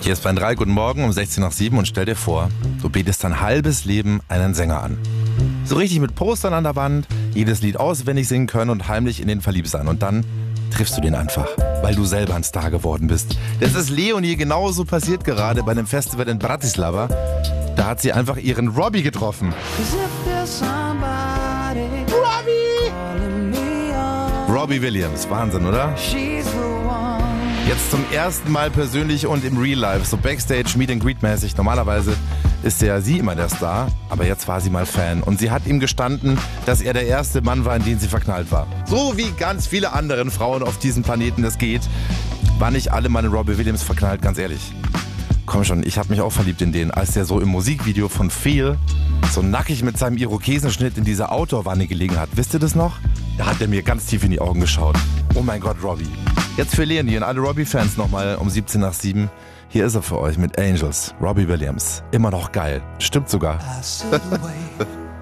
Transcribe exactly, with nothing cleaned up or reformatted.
Hier ist Bayern drei, guten Morgen um sechzehn nach sieben und stell dir vor, du betest dein halbes Leben einen Sänger an. So richtig mit Postern an der Wand, jedes Lied auswendig singen können und heimlich in den verliebt sein. Und dann triffst du den einfach, weil du selber ein Star geworden bist. Das ist Leonie genauso passiert gerade bei einem Festival in Bratislava. Da hat sie einfach ihren Robbie getroffen. Robbie! Robbie Williams, Wahnsinn, oder? Jetzt zum ersten Mal persönlich und im Real Life, so Backstage, Meet and Greet mäßig. Normalerweise ist ja sie immer der Star, aber jetzt war sie mal Fan. Und sie hat ihm gestanden, dass er der erste Mann war, in den sie verknallt war. So wie ganz viele anderen Frauen auf diesem Planeten das geht, war nicht alle Mann in Robbie Williams verknallt, ganz ehrlich. Komm schon, ich habe mich auch verliebt in den, als der so im Musikvideo von Feel so nackig mit seinem Irokesenschnitt in dieser Outdoor-Wanne gelegen hat. Wisst ihr das noch? Da hat er mir ganz tief in die Augen geschaut. Oh mein Gott, Robbie. Jetzt für Leonie und alle Robbie-Fans nochmal um siebzehn nach sieben. Hier ist er für euch mit Angels, Robbie Williams. Immer noch geil. Stimmt sogar.